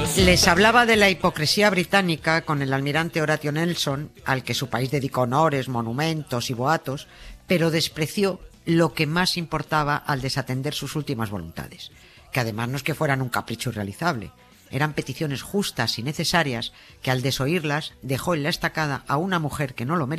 Les hablaba de la hipocresía británica con el almirante Horatio Nelson, al que su país dedicó honores, monumentos y boatos, pero despreció lo que más importaba al desatender sus últimas voluntades, que además no es que fueran un capricho irrealizable, eran peticiones justas y necesarias que al desoírlas dejó en la estacada a una mujer que no lo merecía